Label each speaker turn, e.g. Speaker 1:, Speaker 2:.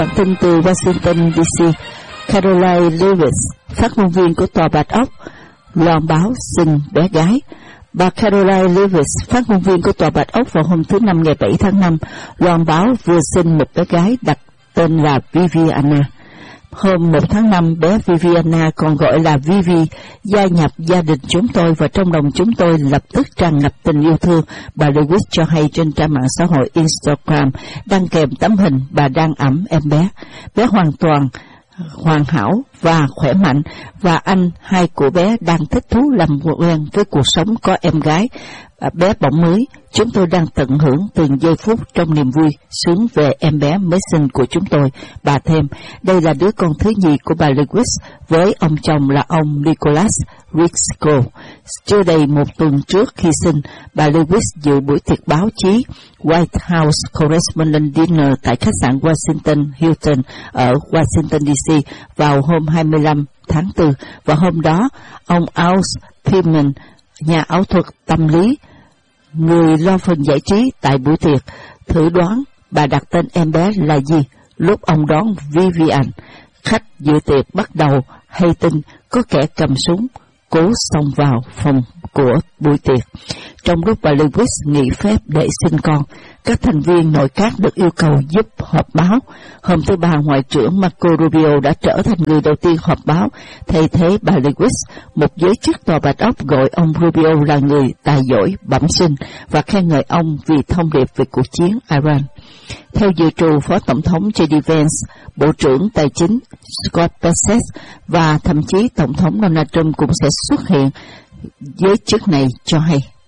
Speaker 1: Bản tin từ Washington DC, Caroline Lewis, phát ngôn viên của Tòa Bạch Ốc, loan báo sinh bé gái. Bà Caroline Lewis, phát ngôn viên của Tòa Bạch Ốc vào hôm thứ Năm ngày 7 tháng 5, loan báo vừa sinh một bé gái đặt tên là Viviana. Hôm 1 tháng 5, bé Viviana, còn gọi là Vivi, gia nhập gia đình chúng tôi và trong lòng chúng tôi lập tức tràn ngập tình yêu thương. Bà Lewis cho hay trên trang mạng xã hội Instagram, đăng kèm tấm hình bà đang ẵm em bé. Bé hoàn toàn hoàn hảo và khỏe mạnh, và hai của bé đang thích thú làm quen với cuộc sống có em gái. Bé bỏng mới, chúng tôi đang tận hưởng từng giây phút trong niềm vui sướng về em bé mới sinh của chúng tôi. Bà thêm, đây là đứa con thứ nhì của bà Lewis với ông chồng là ông Nicholas Risco. Chưa đầy một tuần trước khi sinh, bà Lewis dự buổi tiệc báo chí White House Correspondent Dinner tại khách sạn Washington Hilton ở Washington DC vào hôm 25 tháng 4, và hôm đó ông Al Pittman, nhà ảo thuật tâm lý, người lo phần giải trí tại buổi tiệc, thử đoán bà đặt tên em bé là gì. Lúc ông đón Vivian, khách dự tiệc bắt đầu hay tin có kẻ cầm súng cố xông vào phòng của buổi tiệc. Trong lúc bà Lewis nghỉ phép để sinh con, các thành viên nội các được yêu cầu giúp họp báo. Hôm thứ Ba, Ngoại trưởng Marco Rubio đã trở thành người đầu tiên họp báo thay thế bà Lewis. Một giới chức Tòa Bạch Ốc gọi ông Rubio là người tài giỏi bẩm sinh và khen ngợi ông vì thông điệp về cuộc chiến Iran. Theo dự trù, Phó Tổng thống J.D. Vance, Bộ trưởng Tài chính Scott Bessent và thậm chí Tổng thống Donald Trump cũng sẽ xuất hiện. Giới chức này cho hay.